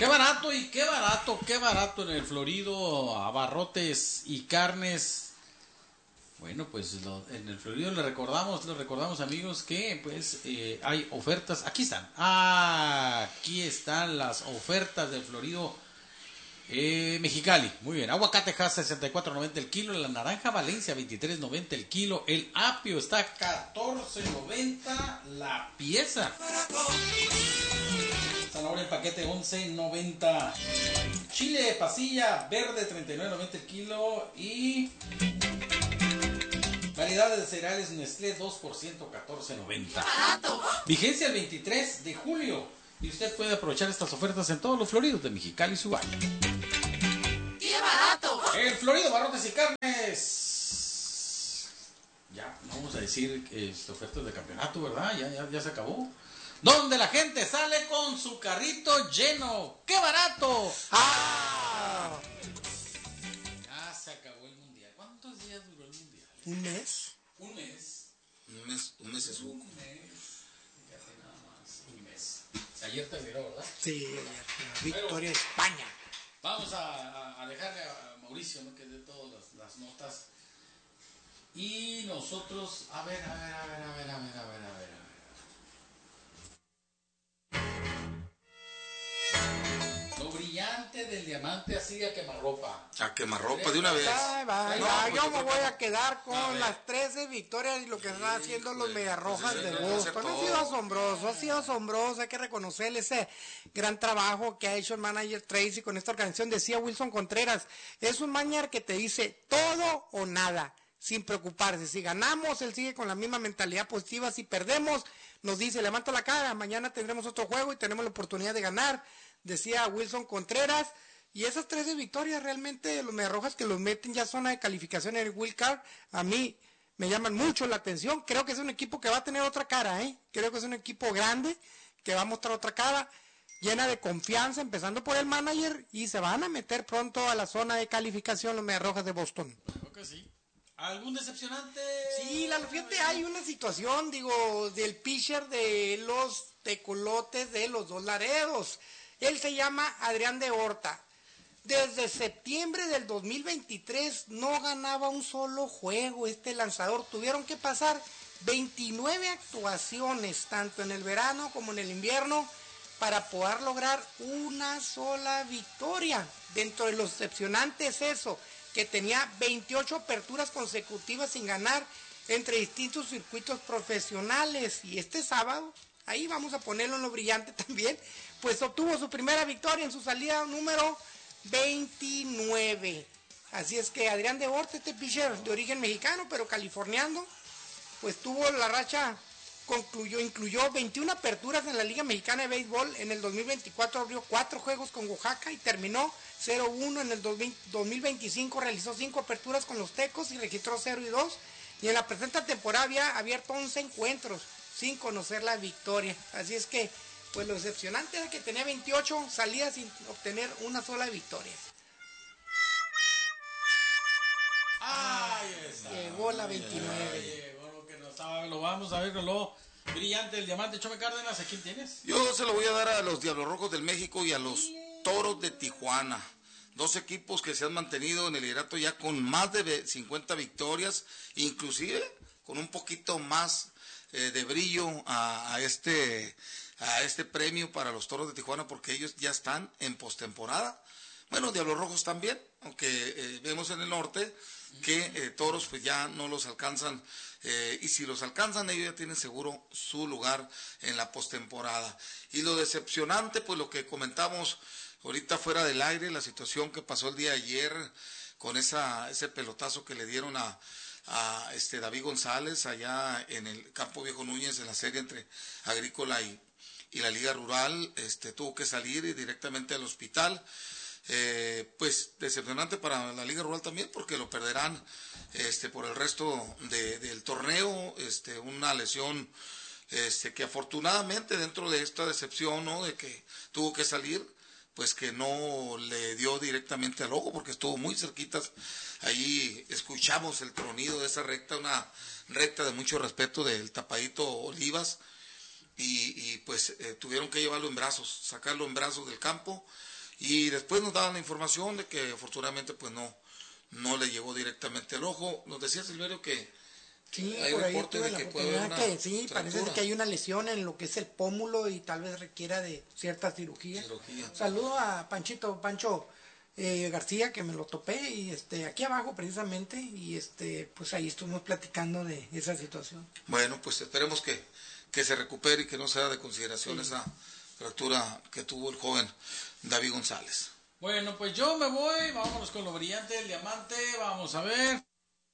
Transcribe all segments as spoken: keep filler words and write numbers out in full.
Qué barato y qué barato, qué barato en el Florido, abarrotes y carnes. Bueno, pues lo, en el Florido le recordamos, le recordamos amigos que pues eh, hay ofertas. Aquí están, ah, aquí están las ofertas del Florido eh, Mexicali. Muy bien, aguacate Hass sesenta y cuatro noventa el kilo, la naranja Valencia veintitrés noventa el kilo, el apio está catorce noventa la pieza. Zanahoria en paquete once noventa. Chile pasilla verde treinta y nueve noventa el kilo y variedades de cereales Nestlé dos por ciento catorce noventa. Vigencia el veintitrés de julio y usted puede aprovechar estas ofertas en todos los Floridos de Mexicali y su valle. ¡Qué barato! El Florido Barrotes y Carnes. Ya, no vamos a decir eh, ofertas de campeonato, ¿verdad? Ya, ya, ya se acabó. Donde la gente sale con su carrito lleno. ¡Qué barato! ¡Ah! Ya se acabó el mundial. ¿Cuántos días duró el mundial? ¿Un mes? Un mes. Un mes, un mes es poco. Un mes. Fíjate nada más. Un mes. Ayer terminó, ¿verdad? Sí, la victoria de España. Vamos a, a, a dejarle a Mauricio, ¿no?, que dé todas las, las notas. Y nosotros, a ver, a ver, a ver, a ver, a ver, a ver, a ver, a ver. Lo brillante del diamante así a quemarropa. A quemarropa de una vez. Ay, va, No, ya, pues yo yo me creo voy que- a quedar con A ver. las trece victorias y lo que están haciendo los Mediarrojas pues, de sí, no, Boston. no, Ha sido asombroso, ha sido asombroso. Hay que reconocerle ese gran trabajo que ha hecho el manager Tracy con esta organización. Decía Wilson Contreras, es un manager que te dice todo o nada, sin preocuparse. Si ganamos, él sigue con la misma mentalidad positiva. Si perdemos, nos dice, levanta la cara, mañana tendremos otro juego y tenemos la oportunidad de ganar. Decía Wilson Contreras. Y esas trece victorias realmente los Mediarrojas que los meten ya zona de calificación en el Wild Card, a mí me llaman mucho la atención. Creo que es un equipo que va a tener otra cara, ¿eh? Creo que es un equipo grande que va a mostrar otra cara, llena de confianza, empezando por el manager, y se van a meter pronto a la zona de calificación los Mediarrojas de Boston. Creo que sí. ¿Algún decepcionante? Sí, la, fíjate, hay una situación, digo, del pitcher de los Tecolotes de los Dos Laredos. Él se llama Adrián de Horta. Desde septiembre del dos mil veintitrés no ganaba un solo juego este lanzador. Tuvieron que pasar veintinueve actuaciones, tanto en el verano como en el invierno, para poder lograr una sola victoria. Dentro de lo decepcionante es eso, que tenía veintiocho aperturas consecutivas sin ganar entre distintos circuitos profesionales. Y este sábado, ahí vamos a ponerlo en lo brillante también, pues obtuvo su primera victoria en su salida número veintinueve. Así es que Adrián de Horta, este pitcher de origen mexicano, pero californiano, pues tuvo la racha, concluyó, incluyó veintiuna aperturas en la Liga Mexicana de Béisbol. En el dos mil veinticuatro abrió cuatro juegos con Oaxaca y terminó cero uno. En el dos mil veinticinco realizó cinco aperturas con los Tecos y registró cero y dos. Y en la presente temporada había abierto once encuentros sin conocer la victoria. Así es que pues lo decepcionante era que tenía veintiocho salidas sin obtener una sola victoria. Ahí está. Llegó la veintinueve. Llegó lo que no estaba. Lo vamos a ver con lo brillante del diamante. Chome Cárdenas, ¿a quién tienes? Yo se lo voy a dar a los Diablos Rojos del México y a los Toros de Tijuana. Dos equipos que se han mantenido en el liderato ya con más de cincuenta victorias, inclusive con un poquito más eh, de brillo a, a este a este premio para los Toros de Tijuana, porque ellos ya están en postemporada. Bueno, Diablos Rojos también, aunque eh, vemos en el norte que eh, Toros pues ya no los alcanzan, eh, y si los alcanzan ellos ya tienen seguro su lugar en la postemporada. Y lo decepcionante, pues lo que comentamos ahorita fuera del aire, la situación que pasó el día de ayer con esa ese pelotazo que le dieron a a este David González allá en el Campo Viejo Núñez en la serie entre Agrícola y y la Liga Rural, este, tuvo que salir directamente al hospital. Eh, pues decepcionante para la Liga Rural también, porque lo perderán este, por el resto de, del torneo, este, una lesión este, que afortunadamente dentro de esta decepción, ¿no?, de que tuvo que salir, pues que no le dio directamente al ojo, porque estuvo muy cerquitas. Ahí escuchamos el tronido de esa recta, una recta de mucho respeto del Tapadito Olivas, y, y pues eh, tuvieron que llevarlo en brazos, sacarlo en brazos del campo, y después nos daban la información de que afortunadamente pues no, no le llegó directamente al ojo. Nos decía Silverio que Sí, hay por ahí reportes tuve de la que puede haber oportunidad una que sí, parece fractura. que hay una lesión en lo que es el pómulo y tal vez requiera de cierta cirugía. Cirugía. Saludo a Panchito, Pancho eh, García, que me lo topé y este aquí abajo precisamente, y este pues ahí estuvimos platicando de esa situación. Bueno, pues esperemos que, que se recupere y que no sea de consideración Sí. esa fractura que tuvo el joven David González. Bueno, pues yo me voy, vámonos con lo brillante del diamante, vamos a ver.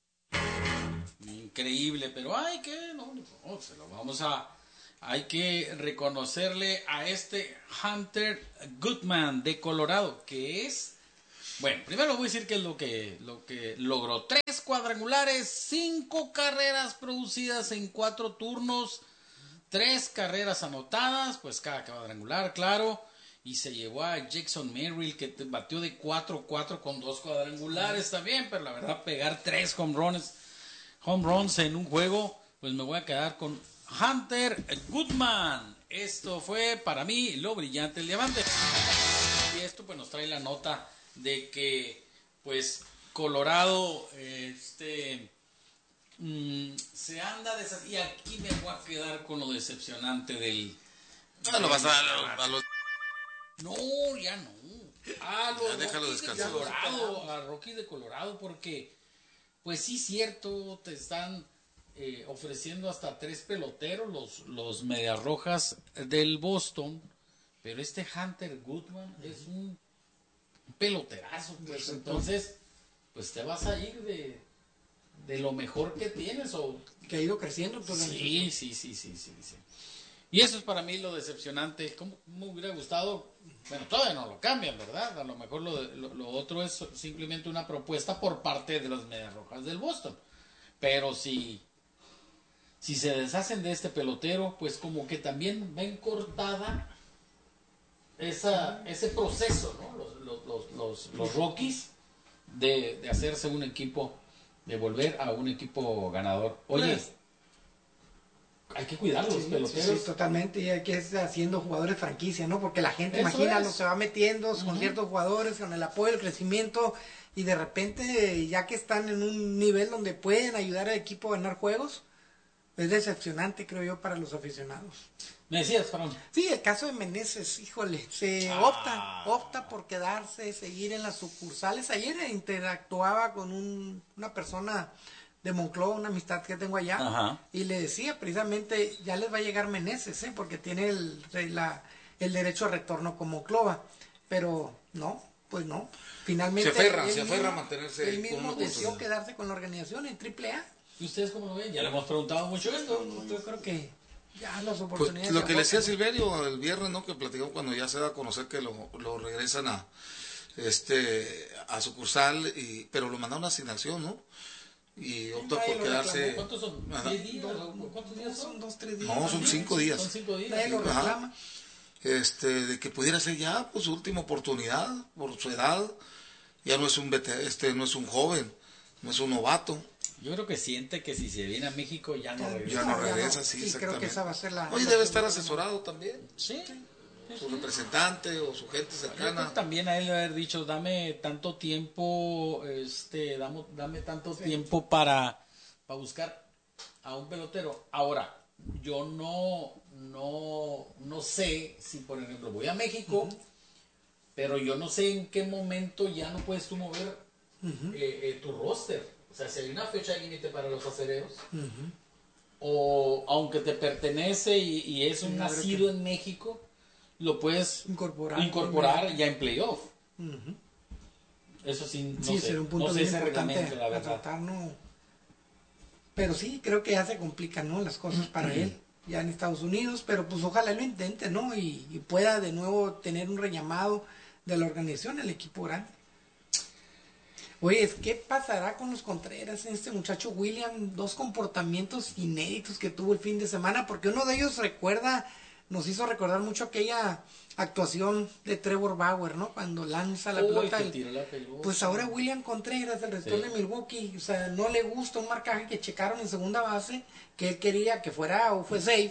Increíble, pero hay que, no, no, se lo vamos a, hay que reconocerle a este Hunter Goodman de Colorado, que es, bueno, primero voy a decir que es lo que, lo que logró, tres cuadrangulares, cinco carreras producidas en cuatro turnos, tres carreras anotadas, pues cada cuadrangular, claro, y se llevó a Jackson Merrill, que te batió de cuatro cuatro con dos cuadrangulares también, pero la verdad pegar tres home runs, home runs en un juego, pues me voy a quedar con Hunter Goodman. Esto fue para mí lo brillante del diamante. Y esto pues nos trae la nota de que pues Colorado este mmm, se anda desha- y aquí me voy a quedar con lo decepcionante del, Ah, lo vas a, a, a los... no, ya no. A los Ya déjalo Rockies de descansar. Colorado, a Rockies de Colorado, porque, pues sí, cierto, te están eh, ofreciendo hasta tres peloteros, los, los Medias Rojas del Boston, pero este Hunter Goodman es un peloterazo, pues entonces, pues te vas a ir de, de lo mejor que tienes, o Que ha ido creciendo tu organización. sí, sí, sí, sí, sí, sí. Y eso es para mí lo decepcionante. ¿Cómo me hubiera gustado? Bueno, todavía no lo cambian, ¿verdad? A lo mejor lo, lo, lo otro es simplemente una propuesta por parte de las Medias Rojas del Boston. Pero si, si se deshacen de este pelotero, pues como que también ven cortada esa, ese proceso, ¿no? Los, los, los, los, los Rockies de, de hacerse un equipo, de volver a un equipo ganador. Oye, Pues, hay que cuidar los Sí, sí, peloteros. sí, totalmente, y hay que ir haciendo jugadores franquicia, ¿no? Porque la gente, Eso imagínalo, es. se va metiendo con Ujú. ciertos jugadores, con el apoyo, el crecimiento, y de repente, ya que están en un nivel donde pueden ayudar al equipo a ganar juegos, es decepcionante, creo yo, para los aficionados. Me decías, Fran. Sí, el caso de Meneses, híjole, se Ah. opta, opta por quedarse, seguir en las sucursales. Ayer interactuaba con un- una persona de Monclova, una amistad que tengo allá, Ajá. y le decía precisamente, ya les va a llegar Meneses, ¿eh? Porque tiene el, la- el derecho a retorno con Monclova, pero no, pues no. Finalmente, Se aferra, él se aferra a mismo- mantenerse Él con mismo una decidió oportunidad. quedarse con la organización en triple A. ¿Y ustedes cómo lo ven? Ya le hemos preguntado mucho esto. Yo creo que ya las Pues oportunidades... lo se que le decía agotan. Silverio el viernes, ¿no? Que platicó cuando ya se da a conocer que lo, lo regresan a este a sucursal, y, pero lo mandaron a asignación, ¿no? Y opta nadie por lo quedarse. reclamó. ¿Cuántos son? Ajá. ¿diez días? Dos- ¿Cuántos días son son? dos, tres días. No, son cinco días. Son cinco días. Nadie lo Ajá. reclama. Este, de que pudiera ser ya pues su última oportunidad por su edad. Ya no es un vete- este no es un joven, no es un novato. Yo creo que siente que si se viene a México ya no Ya regresa. Ya no regresa, sí, creo exactamente. que esa va a ser la... Oye, la debe opción estar de- asesorado también, Sí. su representante o su gente Yo creo cercana. que también a él le haber dicho, dame tanto tiempo, este, dame, dame tanto tiempo para, para buscar a un pelotero. Ahora, yo no, no, no sé si, por ejemplo, voy a México, pero yo no sé en qué momento ya no puedes tú mover eh, eh, tu roster. O sea, si hay una fecha límite para los acereros, o aunque te pertenece y, y es un Sí, habrá nacido que- en México, lo puedes Incorporar. incorporar ya en playoff. Ujú. Eso sí, no Sí, sé, será un punto no sé bien ese importante reglamento, la a verdad. tratar, ¿no? Pero sí, creo que ya se complican, ¿no? Las cosas para él, ya en Estados Unidos, pero pues ojalá lo intente, ¿no? Y, y pueda de nuevo tener un rellamado de la organización, el equipo grande. Oye, ¿qué pasará con los Contreras? Este muchacho William, dos comportamientos inéditos que tuvo el fin de semana, porque uno de ellos recuerda, nos hizo recordar mucho aquella actuación de Trevor Bauer, ¿no? Cuando lanza la Uy, pelota. que el- tiró la pelota. Pues ahora William Contreras, el receptor Sí. de Milwaukee, o sea, no le gusta un marcaje que checaron en segunda base, que él quería que fuera o fue safe,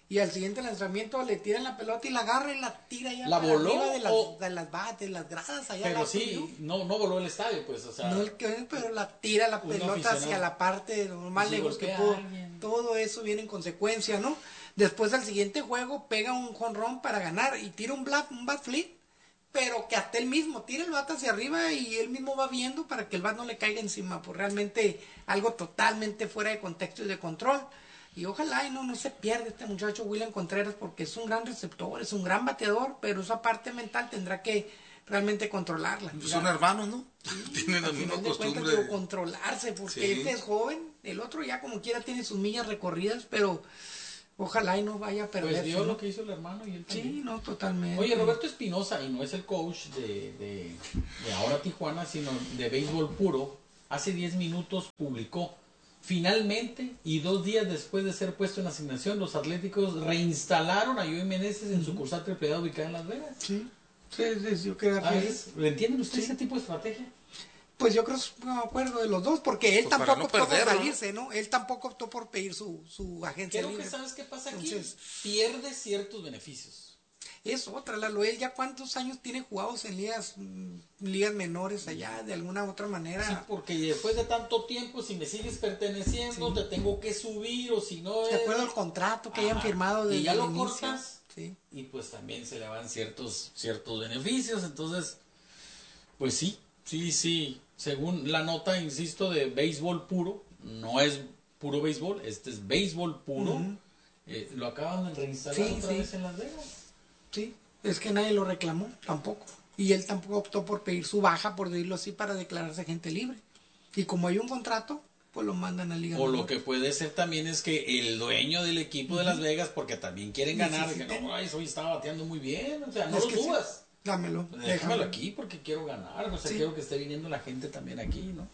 y al siguiente lanzamiento le tiran la pelota y la agarra y la tira ya ¿La para voló arriba de las, o- de las bates, de las gradas allá. Pero la sí, subió. no, no voló el estadio, pues, o sea. No el que pero la tira la un pelota aficionado. hacia la parte lo más Y si lejos que golpea pudo. a alguien. Todo eso viene en consecuencia, ¿no? Después al siguiente juego pega un jonrón para ganar y tira un bat, un bat flip, pero que hasta él mismo tira el bat hacia arriba y él mismo va viendo para que el bat no le caiga encima, pues realmente algo totalmente fuera de contexto y de control. Y ojalá y no, no se pierda este muchacho William Contreras porque es un gran receptor, es un gran bateador, pero esa parte mental tendrá que realmente controlarla. Son hermanos, ¿no? Tienen la Al misma final de cuentas, costumbre. digo, de- controlarse, porque Sí. este es joven, el otro ya como quiera tiene sus millas recorridas, pero ojalá y no vaya a perder. Pues vio lo que hizo el hermano y él también. Sí, no, totalmente. Oye, Roberto Espinosa, y no es el coach de, de, de ahora Tijuana, sino de béisbol puro, hace diez minutos publicó, finalmente, y dos días después de ser puesto en asignación, los Atléticos reinstalaron a Joey Meneses en su sucursal triple A ubicada en Las Vegas. Sí, sí, sí, yo creo Ah, que ¿es- ¿Le entienden ustedes Sí. ese tipo de estrategia? Pues yo creo que es un acuerdo de los dos, porque él Pues para tampoco no optó por perderlo, ¿no? salirse, ¿no? Él tampoco optó por pedir su, su agencia Creo libre. que sabes qué pasa aquí. Entonces- Pierde ciertos beneficios. Es otra, Lalo, él ya cuántos años tiene jugados en ligas, mm, ligas menores allá, de alguna otra manera. Sí, porque después de tanto tiempo, si me sigues perteneciendo, te tengo que subir, o si no De es... acuerdo al contrato que hayan Ajá. firmado Y desde ya el lo inicio. cortas. Sí. Y pues también se le van ciertos, ciertos beneficios. Entonces, pues sí, sí, sí. Según la nota, insisto, de béisbol puro, no es puro béisbol, este es béisbol puro. Ujú. Eh, lo acaban de reinstalar Sí, otra sí. vez en Las Vegas. Sí, es que nadie lo reclamó, tampoco. Y él tampoco optó por pedir su baja, por decirlo así, para declararse agente libre. Y como hay un contrato, pues lo mandan a Liga O lo Menor. que puede ser también es que el dueño del equipo de Las Vegas, porque también quieren ganar, que Necesiten. no, ay, hoy estaba bateando muy bien, o sea, no Es lo que sí. subas. Dámelo, Déjamelo déjamelo. aquí porque quiero ganar, o sea, Sí. quiero que esté viniendo la gente también aquí, ¿no?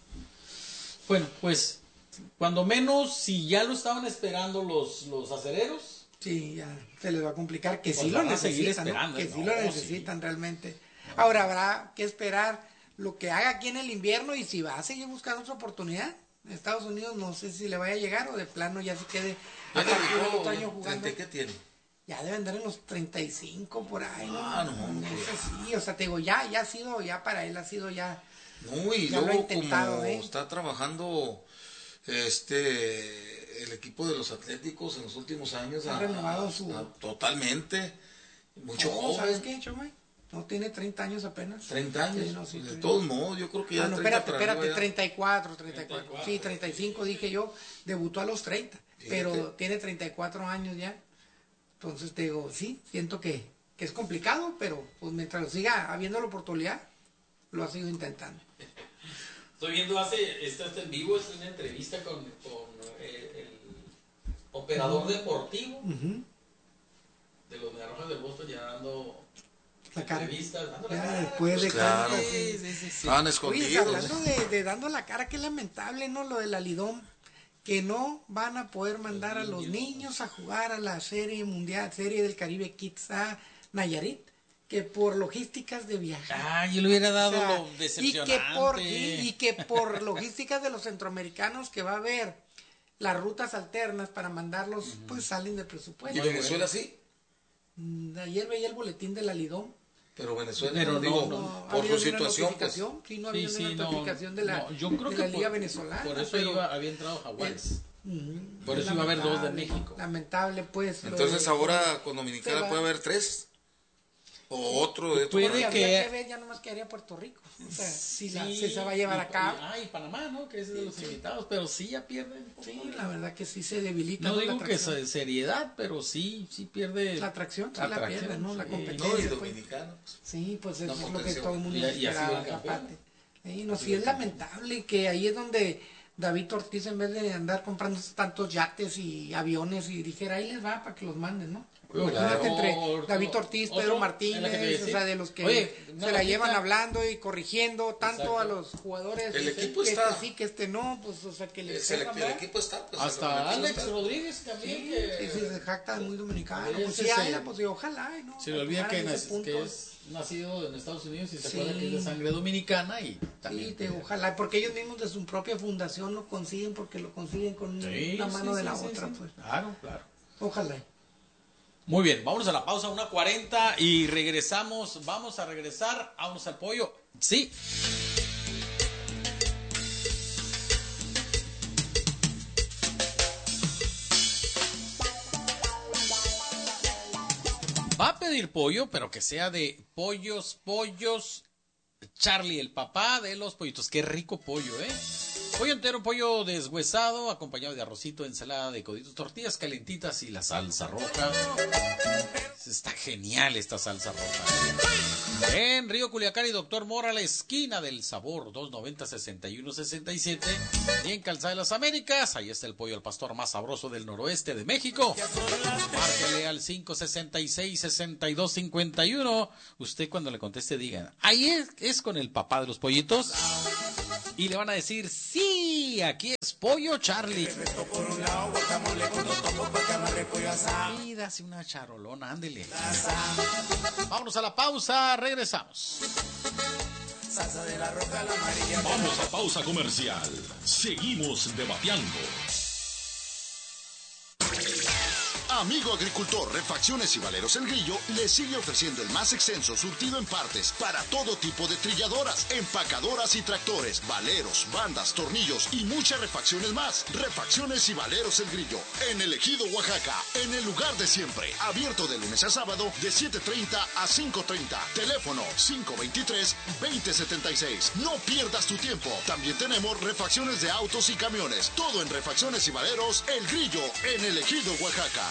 Bueno, pues, cuando menos, si ya lo estaban esperando los, los acereros, Sí, ya se les va a complicar, que Pues sí lo van a seguir necesitan, ¿no? esperando, Que ¿eh? sí No, lo sí. necesitan realmente. Ahora habrá que esperar lo que haga aquí en el invierno y si va a seguir buscando otra oportunidad. Estados Unidos no sé si le vaya a llegar o de plano ya se quede Ya a partir del debutó, otro año jugando. ¿treinta y qué tiene? Ya debe andar en los treinta y cinco por ahí, ¿no? Ah, no, Eso sí, o sea, te digo, ya, ya ha sido, ya para él ha sido ya. No, y Ya lo ha luego intentado, como ¿eh? está trabajando este el equipo de los Atléticos en los últimos años, Ha a- renovado a- su- a- totalmente, mucho No, joven, ¿sabes qué, Chomay? No tiene treinta años apenas. treinta años, Sí, no, sí, de sí. todos modos, yo creo que ya Ah, no, treinta espérate, para espérate, arriba ya. treinta y cuatro, treinta y cuatro. Sí, treinta y cinco dije yo, debutó a los treinta, pero Fíjate. tiene treinta y cuatro años ya. Entonces te digo, sí, siento que, que es complicado, pero pues mientras siga habiendo la oportunidad, lo ha sido intentando. estoy viendo hace, está en vivo, es una entrevista con, con eh, el operador deportivo Ujú. de los Mediarrojas del Boston, ya dando La cara. entrevistas, dando la Ya cara. después de Claro. tanto- Sí, sí, sí, sí. Estaban Oye, escondidos. hablando de, de dando la cara, qué lamentable, ¿no? Lo del Alidón, que no van a poder mandar a los niños a jugar a la serie mundial, serie del Caribe Kids a Nayarit, que por logísticas de viaje. Ah, yo le hubiera O dado sea, lo y decepcionante. que por y, y que por logísticas de los centroamericanos que va a haber las rutas alternas para mandarlos, pues salen de Y presupuesto. Venezuela sí, Mm, Ayer veía el boletín del Alidón. pero Venezuela Pero no, digo, no, No, ha por habido su ni una situación, pues. notificación, sí, no ha Sí, habido sí, una no, notificación de la, no, yo creo de que la Liga por, venezolana. por eso pero- iba, había entrado Jaguares. Ujú. Por eso iba a haber dos de Lamentable, México. Lamentable, pues. lo Entonces de- ahora con Se Dominicana va. puede haber tres o otro de otro Puede Porque país. habría que- que ver ya nomás quedaría Puerto Rico. O sea, si, la- Sí, si se va a llevar y- a cabo. y- ah, y Panamá, ¿no? Que es de los invitados, pero sí ya pierde un poco. Sí, la verdad que sí se debilita. No La digo que atracción. se- seriedad, pero sí, sí pierde. La atracción, sí la la atracción, pierde, ¿no? La sí. competencia. No, y pues. Dominicana. pues. Sí, pues eso La es lo que potencia. todo el mundo Y- y ha sido esperaba. el campeón. Aparte. Sí, no, sí es lamentable que ahí es donde David Ortiz, en vez de andar comprando tantos yates y aviones, y dijera, ahí les va para que los manden, ¿no? Imagínate entre Otro- David Ortiz, otro, Pedro es la que te Martínez, decía. o sea, de los que Oye, una se la latita. llevan hablando y corrigiendo tanto Exacto. a los jugadores. El que equipo este está- sí, que este no, pues, o sea, que les Es el, pegan, el ¿verdad? equipo está. Pues, el Hasta colectivo Alex está. Rodríguez también. Sí, que sí, sí, se jacta muy dominicano. Ese Pues sí, se- hay, pues sí, ojalá, ¿no? Se le olvida que, Tomaran ese nac- punto. que es nacido en Estados Unidos y se Sí. acuerda que es de sangre dominicana y también. Sí, te digo, ojalá, porque ellos mismos de su propia fundación lo consiguen, porque lo consiguen con Sí, una mano sí, de la sí, sí, otra, sí. pues. Claro, claro. Ojalá. Muy bien, vámonos a la pausa, una cuarenta y regresamos. Vamos a regresar, vámonos al pollo. Sí. Va a pedir pollo, pero que sea de pollos, pollos. Charlie, el papá de los pollitos. Qué rico pollo, ¿eh? Pollo entero, pollo deshuesado, acompañado de arrocito, ensalada de coditos, tortillas calentitas y la salsa roja. Está genial esta salsa roja. En Río Culiacán y Doctor Mora, la esquina del sabor, dos noventa, sesenta y uno, sesenta y siete. Y en Calzada de las Américas, ahí está el pollo al pastor más sabroso del noroeste de México. Márquele al cinco sesenta y seis, sesenta y dos cincuenta y uno. Usted cuando le conteste digan, ahí es, es con el papá de los pollitos. Y le van a decir, sí, aquí es Pollo Charlie. Y dase una charolona, ándele. Vámonos a la pausa, regresamos. Vamos a pausa comercial. Seguimos debatiendo. Amigo agricultor, Refacciones y Valeros El Grillo le sigue ofreciendo el más extenso surtido en partes para todo tipo de trilladoras, empacadoras y tractores, valeros, bandas, tornillos y muchas refacciones más. Refacciones y Valeros El Grillo, en el Ejido, Oaxaca, en el lugar de siempre. Abierto de lunes a sábado de siete treinta a cinco treinta. Teléfono cinco veintitrés, veinte setenta y seis. No pierdas tu tiempo. También tenemos refacciones de autos y camiones. Todo en Refacciones y Valeros El Grillo, en el Ejido, Oaxaca.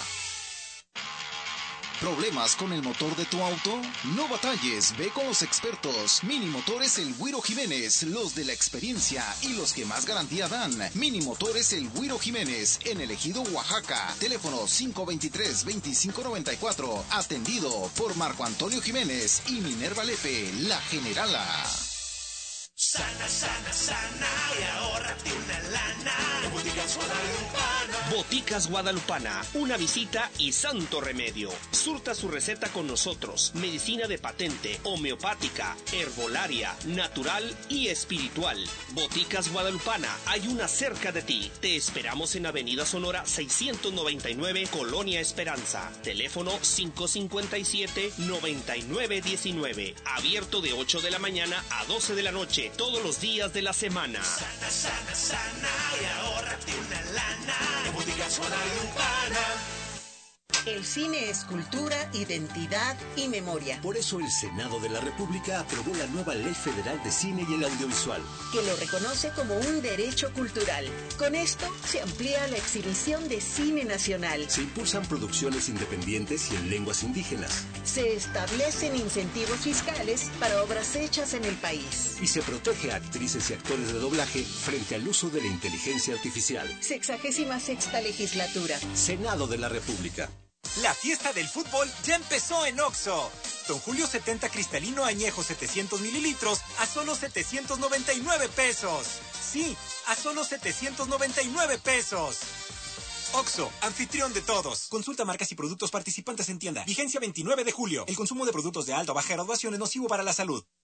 ¿Problemas con el motor de tu auto? No batalles, ve con los expertos. Mini Motores El Güiro Jiménez, los de la experiencia y los que más garantía dan. Mini Motores El Güiro Jiménez, en el Ejido, Oaxaca. Teléfono cinco veintitrés, veinticinco noventa y cuatro. Atendido por Marco Antonio Jiménez y Minerva Lepe, la generala. Sana, sana, sana y ahórrate una lana. Boticas Guadalupana. Boticas Guadalupana, una visita y santo remedio. Surta su receta con nosotros. Medicina de patente, homeopática, herbolaria, natural y espiritual. Boticas Guadalupana, hay una cerca de ti. Te esperamos en Avenida Sonora seiscientos noventa y nueve, Colonia Esperanza. Teléfono cinco cincuenta y siete, noventa y nueve diecinueve. Abierto de ocho de la mañana a doce de la noche. Todos los días de la semana. Sana, sana, sana y ahórrate una lana. En Boticas Guadalupana. El cine es cultura, identidad y memoria. Por eso el Senado de la República aprobó la nueva Ley Federal de Cine y el Audiovisual, que lo reconoce como un derecho cultural. Con esto se amplía la exhibición de cine nacional. Se impulsan producciones independientes y en lenguas indígenas. Se establecen incentivos fiscales para obras hechas en el país. Y se protege a actrices y actores de doblaje frente al uso de la inteligencia artificial. Sexagésima sexta legislatura. Senado de la República. La fiesta del fútbol ya empezó en Oxxo. Don Julio setenta cristalino añejo setecientos mililitros a solo setecientos noventa y nueve pesos. Sí, a solo setecientos noventa y nueve pesos. Oxxo, anfitrión de todos. Consulta marcas y productos participantes en tienda. Vigencia veintinueve de julio. El consumo de productos de alta o baja graduación es nocivo para la salud.